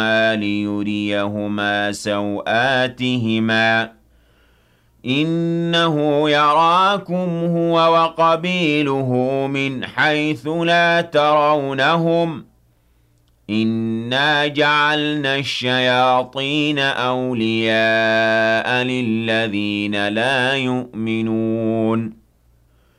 ليريهما سوآتهما إنه يراكم هو وقبيله من حيث لا ترونهم إنا جعلنا الشياطين أولياء للذين لا يؤمنون